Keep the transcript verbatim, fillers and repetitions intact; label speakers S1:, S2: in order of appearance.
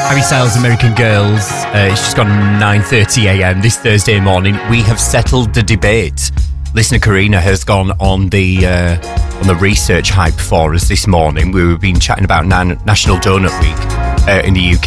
S1: Harry Styles, American Girls. Uh, it's just gone nine thirty a.m. this Thursday morning. We have settled the debate. Listener Karina has gone on the uh, on the research hype for us this morning. We've been chatting about Nan- National Donut Week uh, in the U K.